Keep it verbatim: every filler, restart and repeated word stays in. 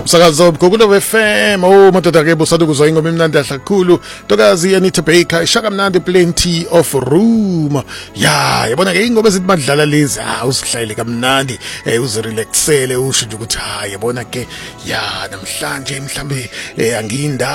Umsakazo Gugulo F M oh madoda ke busadu kuzwa ingoma imnandi kakhulu Ntokazi Anita Baker ishaka mnandi plenty of room ya yabona ke ingoma ezithi madlala lezi ah usihlayele kamnandi eh uzirelaxele usho nje ukuthi hayi yabona ke ya namhlanje mhlambe anginda